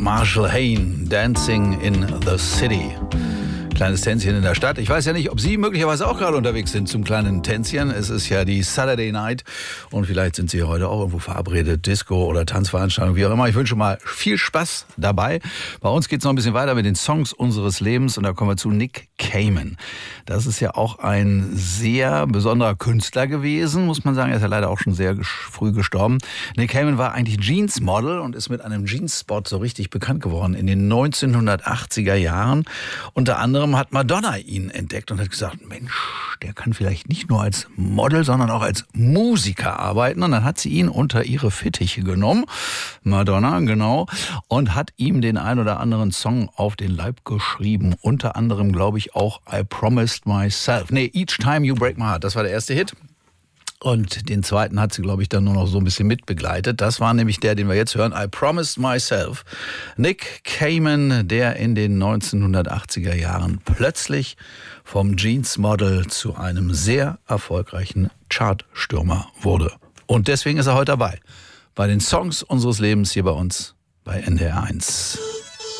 Marshall Hayne, Dancing in the City. Kleines Tänzchen in der Stadt. Ich weiß ja nicht, ob Sie möglicherweise auch gerade unterwegs sind zum kleinen Tänzchen. Es ist ja die Saturday Night und vielleicht sind Sie heute auch irgendwo verabredet, Disco oder Tanzveranstaltung, wie auch immer. Ich wünsche mal viel Spaß dabei. Bei uns geht es noch ein bisschen weiter mit den Songs unseres Lebens und da kommen wir zu Nick Cayman. Das ist ja auch ein sehr besonderer Künstler gewesen, muss man sagen. Er ist ja leider auch schon sehr früh gestorben. Nick Cayman war eigentlich Jeans-Model und ist mit einem Jeans-Spot so richtig bekannt geworden in den 1980er Jahren. Unter anderem hat Madonna ihn entdeckt und hat gesagt, Mensch, der kann vielleicht nicht nur als Model, sondern auch als Musiker arbeiten. Und dann hat sie ihn unter ihre Fittiche genommen, Madonna, genau, und hat ihm den ein oder anderen Song auf den Leib geschrieben. Unter anderem, glaube ich, auch I Promised Myself. Nee, Each Time You Break My Heart, das war der erste Hit. Und den zweiten hat sie, glaube ich, dann nur noch so ein bisschen mitbegleitet. Das war nämlich der, den wir jetzt hören, I Promised Myself. Nick Cayman, der in den 1980er Jahren plötzlich vom Jeans-Model zu einem sehr erfolgreichen Chartstürmer wurde. Und deswegen ist er heute dabei. Bei den Songs unseres Lebens hier bei uns bei NDR 1.